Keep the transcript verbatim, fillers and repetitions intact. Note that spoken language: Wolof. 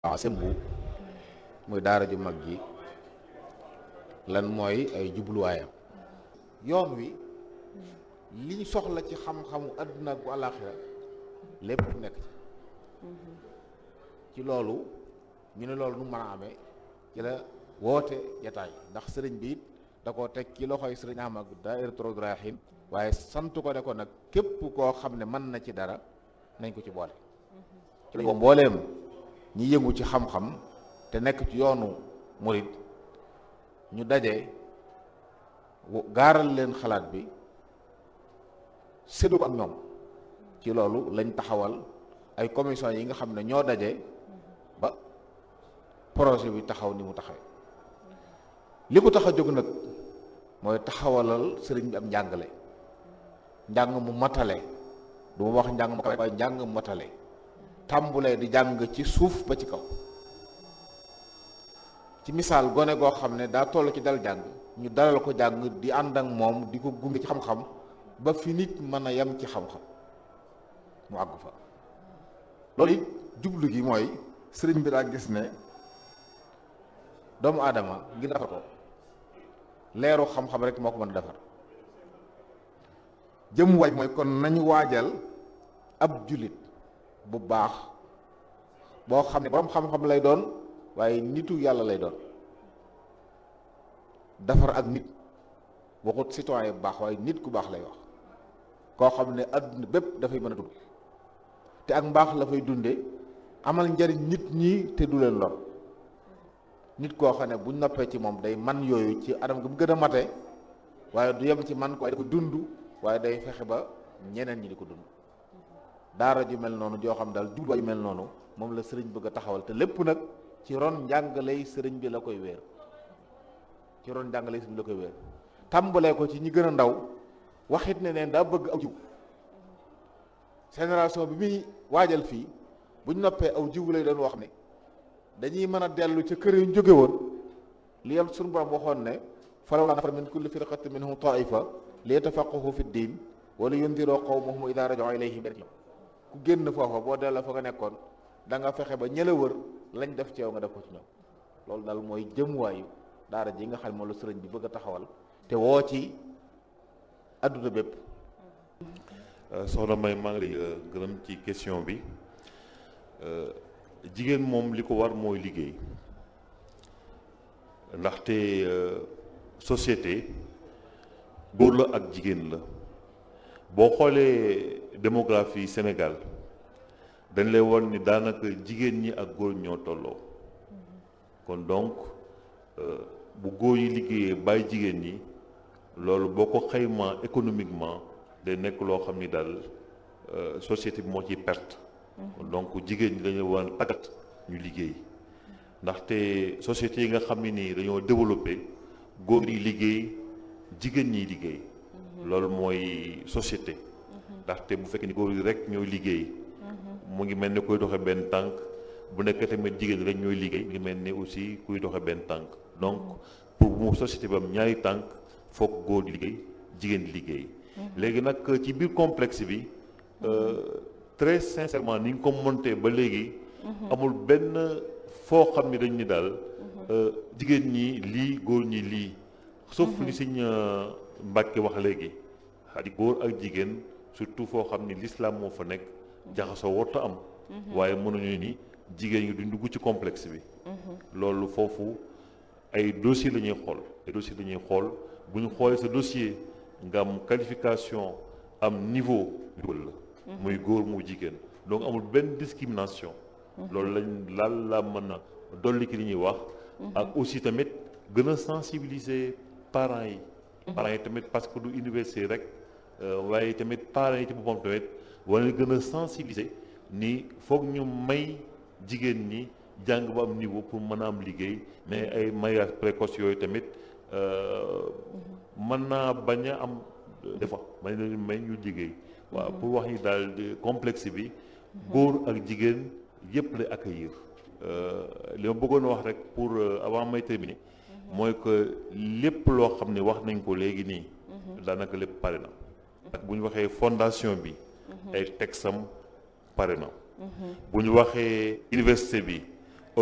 waaw sembu muy daara ju mag ji lan mooy ay jubluwaayam yoon wi li ñu soxla ci xam-xamu àdduna ak bu àllaaxira lépp nekk ci ci loolu ñu ne loolu nu mën a amee ci la woote jataay ndax sëriñ bi it da koo teg ci loxoy sëriñ Ahmad Daahiratoul Rayahin waaye sant ko ne ko nag képp koo xam ne mën na ci dara nañ ko ci boole ci la mbooleem ñi yëngu ci xam-xam te nekk ci yoonu murid ñu daje gaaral leen xalaat bi séddu ko ak ñoom ci loolu lañ taxawal ay commission yi nga xam ne ñoo daje ba projet bi taxaw ni mu taxawee li ko tax a jóg nag mooy taxawalal sëriñ bi am njàngale njàng mu matale du ma wax njàng mu kawe waaye njàng mu matale tàmbulee di jàng ci suuf ba ci kaw ci misaal gone goo xam ne daa toll ci dal jàng ñu dalal ko jàng di ànd ak moom di ko gunge ci xam-xam ba fi nit mën a yem ci xam-xam mu àgg fa loolu it jublu gi mooy sëriñ bi daa gis ne doomu aadama ngir defar ko leeru xam-xam rek moo ko mën a defar jëm waaj mooy kon nañu waajal ab jullit bu baax boo xam ne borom xam-xam lay doon waaye nitu yàlla lay doon defar ak nit waxut citoyen bu baax waaye nit ku baax lay wax koo xam ne adduna bépp dafay mën a dund te ak mbaax la fay dunde amal njariñ nit ñi te du leen lor nit koo xam ne buñ noppee ci moom day man yooyu ci anam gi mu gën a mate waaye du yem ci man ko waaye da ko dund waaye day fexe ba ñeneen ñi di ko dund daara ju mel noonu joo xam daal jubluwaay ju mel noonu moom la sëriñ bëgg a taxawal te lépp nag ci ron njàngaley sëriñ bi la koy wéer ci ron njàngaley sëriñ bi la koy wéer tàmbalee ko ci ñi gën a ndaw waxit ne neen daa bëgg aw jiw génération bi muy waajal fii buñ noppee aw jiw lay doon wax ne dañuy mën a dellu ca kër yu ñu jóge woon li yam suñu borom waxoon ne falawlaa nafara min kulli firqatin minhum taifa li yatafaqqahu fi ddin wa li yundiroo qawmahum idaa raja'uu ilayhim ku génn foofa boo delloo fa nga nekkoon da nga fexe ba ñëla wër lañ def ci yow nga def ko ci ñoom loolu daal mooy jëmuwaayu daara ji nga xam ne moom la sëriñ bi bëgg a taxawal te woo ci adduna bépp. soxna May maa ngi lay gërëm ci question bi jigéen moom li ko war mooy liggéey ndaxte société góor la ak jigéen la boo xoolee démographie Sénégal dañ lay won ni daanaka jigéen ñi ak góor ñoo tolloo kon donc bu góor yi liggéeyee bàyyi jigéen ñi loolu boo ko xaymaa économiquement day nekk loo xam ni daal société bi moo ciy perte donc jigéen ñi dañu war a tàggat ñu liggéey ndaxte société yi nga xam ne nii dañoo développé góor yi liggéey jigéen ñiy liggéey loolu mooy société ndaxte bu fekkee ni góor yi rek ñooy liggéey mu ngi mel ni kuy doxe benn tànk bu nekk tamit jigéen ñi rek ñooy liggéey mu ngi mel ni aussi kuy doxe benn tànk donc pour mu société bi am ñaari tànk foog góor di liggéey jigéen di liggéey léegi nag ci biir complexe bi très sincèrement ni nga ko monté ba léegi amul benn foo xam ni dañ ni daal jigéen ñi lii góor ñi lii sauf li Sëñ Mbàkke wax léegi xadi góor ak jigéen surtout foo xam ni l'islam moo fa nekk jaxasoo warta am waaye mënuñu ni jigéen ñi duñ dugg ci complexe bi loolu foofu ay dossier la ñuy xool ay dossier la ñuy xool bu ñu xoolee sa dossier nga am qualification am niveau dugal la muy góor mu jigéen donc amul benn discrimination loolu lañ laal la mën a dolli ki li ñuy wax ak aussi tamit gën a sensibiliser parents yi parents yi tamit parce que du université rek waaye tamit parents yi ci boppam tamit wala gën a sensibiliser ni foog ñu may jigéen ñi jàng ba am niveau pour mën a am liggéey mais ay mariage précoce yooyu tamit mën naa bañ a am des fois may leen may ñu liggéey waaw pour wax ni daal complexe bi góor ak jigéen yëpp lay accueillir li ma bëggoon wax rek pour avant may terminer mooy que lépp loo xam ne wax nañ ko léegi nii daanaka lépp pare na ak bu ñu waxee fondation bi ay texam pare na bu ñu waxee université bi